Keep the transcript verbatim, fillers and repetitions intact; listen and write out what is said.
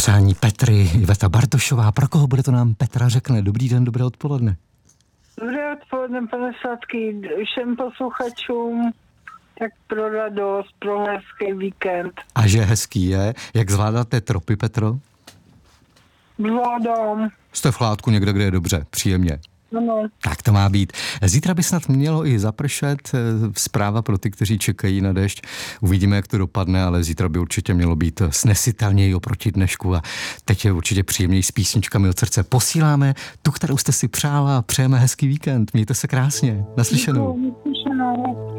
Přání Petry, Iveta Bartošová. Pro koho bude to nám Petra řekne? Dobrý den, dobré odpoledne. Dobré odpoledne, pane Sladký, všem posluchačům, tak pro radost, pro hezký víkend. A že hezký je. Jak zvládáte tropy, Petro? Zvládám. Jste v chládku někde, kde je dobře, příjemně. Ano. Tak to má být. Zítra by snad mělo i zapršet. Zpráva pro ty, kteří čekají na déšť. Uvidíme, jak to dopadne, ale zítra by určitě mělo být snesitelněji oproti dnešku. A teď je určitě příjemněji s písničkami od srdce. Posíláme tu, kterou jste si přála. Přejeme hezký víkend. Mějte se krásně. Naslyšenou. Naslyšenou.